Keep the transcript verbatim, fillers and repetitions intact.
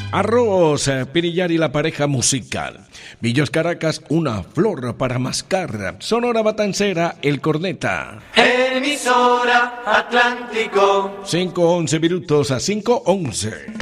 Arroz, eh, Pirillar y la pareja musical. Villos Caracas, una flor para mascar. Sonora Matancera, el corneta. Emisora Atlántico. cinco once minutos a cinco once.